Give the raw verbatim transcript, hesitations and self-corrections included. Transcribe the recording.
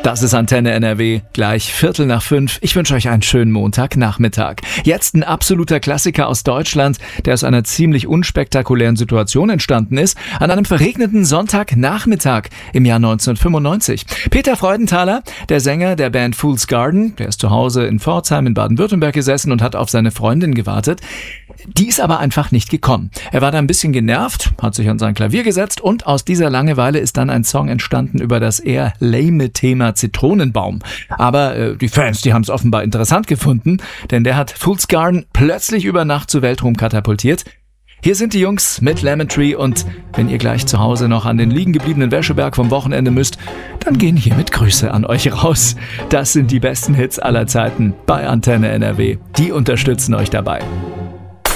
Das ist Antenne N R W, gleich Viertel nach fünf. Ich wünsche euch einen schönen Montagnachmittag. Jetzt ein absoluter Klassiker aus Deutschland, der aus einer ziemlich unspektakulären Situation entstanden ist, an einem verregneten Sonntagnachmittag im Jahr neunzehnhundertfünfundneunzig. Peter Freudenthaler, der Sänger der Band Fool's Garden, der ist zu Hause in Pforzheim in Baden-Württemberg gesessen und hat auf seine Freundin gewartet. Die ist aber einfach nicht gekommen. Er war da ein bisschen genervt, hat sich an sein Klavier gesetzt und aus dieser Langeweile ist dann ein Song entstanden über das eher lame Thema Zitronenbaum. Aber äh, die Fans, die haben es offenbar interessant gefunden, denn der hat Fool's Garden plötzlich über Nacht zu Weltruhm katapultiert. Hier sind die Jungs mit Lemon Tree und wenn ihr gleich zu Hause noch an den liegen gebliebenen Wäscheberg vom Wochenende müsst, dann gehen hiermit Grüße an euch raus. Das sind die besten Hits aller Zeiten bei Antenne N R W. Die unterstützen euch dabei.